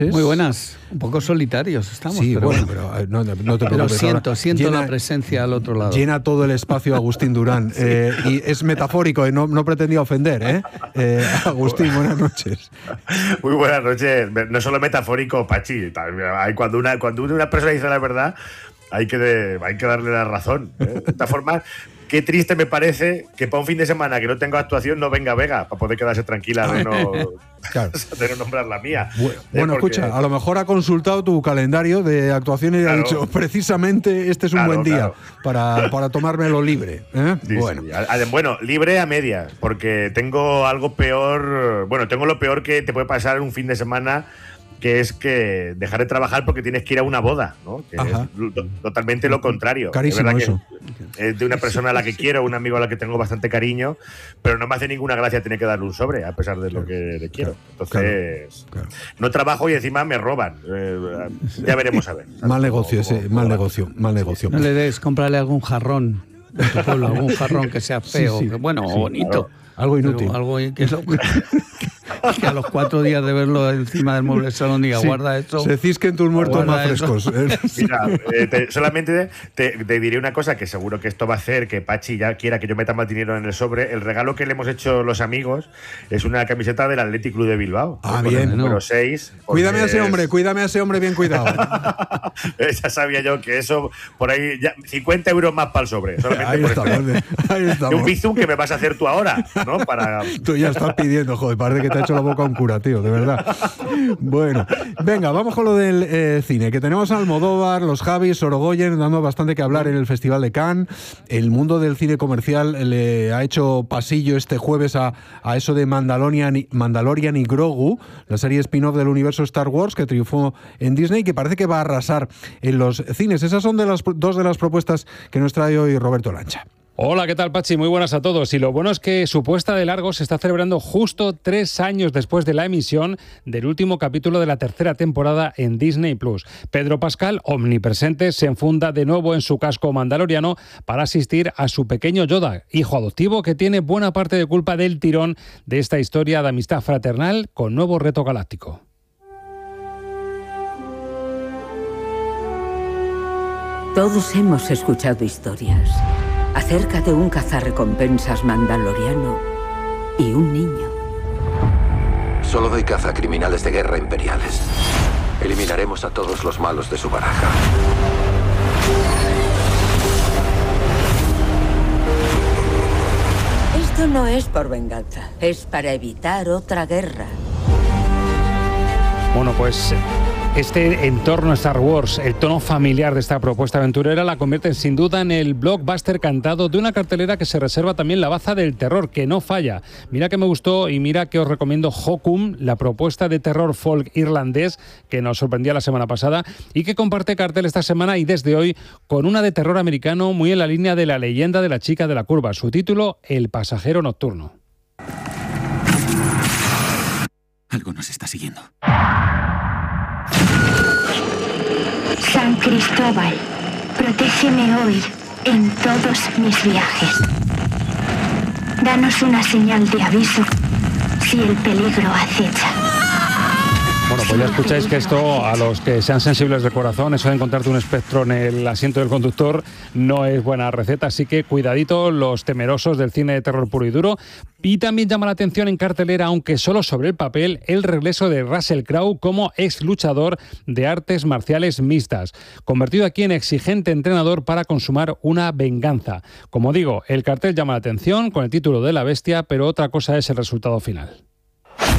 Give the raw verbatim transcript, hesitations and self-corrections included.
Muy buenas, un poco solitarios estamos. Sí, pero bueno, pero no, no te preocupes. Pero siento, siento llena, la presencia al otro lado. Llena todo el espacio Agustín Durán. sí. eh, y es metafórico, y no, no pretendía ofender, ¿eh? eh Agustín, buenas noches. Muy buenas noches. No solo metafórico, Pachi. Cuando una, cuando una persona dice la verdad, hay que, de, hay que darle la razón, ¿eh? De esta forma, qué triste me parece que para un fin de semana que no tengo actuación no venga Vega, para poder quedarse tranquila de no, claro. de no nombrar la mía. Bueno, ¿eh? Bueno Porque... escucha, a lo mejor ha consultado tu calendario de actuaciones y claro. ha dicho, precisamente este es un claro, buen día claro. para, para tomármelo libre. ¿eh? Sí, bueno. Sí. bueno, libre a medias, porque tengo algo peor, bueno, tengo lo peor que te puede pasar en un fin de semana, que es que dejar de trabajar porque tienes que ir a una boda, ¿no? Que Ajá. es totalmente lo contrario. Carísimo es eso. Es de una persona a la que quiero, un amigo a la que tengo bastante cariño, pero no me hace ninguna gracia tener que darle un sobre, a pesar de lo que le quiero. Entonces, claro, claro. no trabajo y encima me roban. Eh, ya veremos a ver. Mal negocio ese, mal negocio, mal negocio. No le des, cómprale algún jarrón de tu pueblo, algún jarrón que sea feo, sí, sí. que bueno, sí, bonito. Claro. Algo inútil. Pero algo que, lo, que a los cuatro días de verlo encima del mueble del salón diga, sí, guarda eso. Se cisquen tus muertos más frescos. ¿eh? Mira, eh, te, solamente te, te diré una cosa, que seguro que esto va a hacer que Pachi ya quiera que yo meta más dinero en el sobre. El regalo que le hemos hecho los amigos es una camiseta del Athletic Club de Bilbao. Ah, bien. El número seis. Cuídame a ese hombre, cuídame a ese hombre bien cuidado. Ya sabía yo que eso, por ahí, ya, cincuenta euros más para el sobre. Solamente ahí, por estamos, este. ahí estamos. Y un bizum que me vas a hacer tú ahora, ¿no? Para... Tú ya estás pidiendo, joder, parece que te ha hecho la boca un cura, tío, de verdad. Bueno, venga, vamos con lo del eh, cine, que tenemos a Almodóvar, los Javis, Sorogoyen, dando bastante que hablar en el Festival de Cannes. El mundo del cine comercial le ha hecho pasillo este jueves a, a eso de Mandalorian, Mandalorian y Grogu, la serie spin-off del universo Star Wars que triunfó en Disney y que parece que va a arrasar en los cines. Esas son de las, dos de las propuestas que nos trae hoy Roberto Lancha. Hola, ¿qué tal, Pachi? Muy buenas a todos. Y lo bueno es que su puesta de largo se está celebrando justo tres años después de la emisión del último capítulo de la tercera temporada en Disney Plus. Pedro Pascal, omnipresente, se enfunda de nuevo en su casco mandaloriano para asistir a su pequeño Yoda, hijo adoptivo que tiene buena parte de culpa del tirón de esta historia de amistad fraternal con nuevo reto galáctico. Todos hemos escuchado historias acerca de un cazarrecompensas mandaloriano y un niño. Solo doy caza a criminales de guerra imperiales. Eliminaremos a todos los malos de su baraja. Esto no es por venganza, es para evitar otra guerra. Bueno, pues este entorno Star Wars, el tono familiar de esta propuesta aventurera, la convierte sin duda en el blockbuster cantado de una cartelera que se reserva también la baza del terror, que no falla. Mira que me gustó y mira que os recomiendo Hokum, la propuesta de terror folk irlandés que nos sorprendía la semana pasada y que comparte cartel esta semana y desde hoy con una de terror americano muy en la línea de La leyenda de la chica de la curva. Su título, El pasajero nocturno. Algo nos está siguiendo. San Cristóbal, protégeme hoy en todos mis viajes. Danos una señal de aviso si el peligro acecha. Bueno, pues ya escucháis que esto, a los que sean sensibles de corazón, eso de encontrarte un espectro en el asiento del conductor no es buena receta, así que cuidadito los temerosos del cine de terror puro y duro. Y también llama la atención en cartelera, aunque solo sobre el papel, el regreso de Russell Crowe como ex luchador de artes marciales mixtas, convertido aquí en exigente entrenador para consumar una venganza. Como digo, el cartel llama la atención con el título de La bestia, pero otra cosa es el resultado final.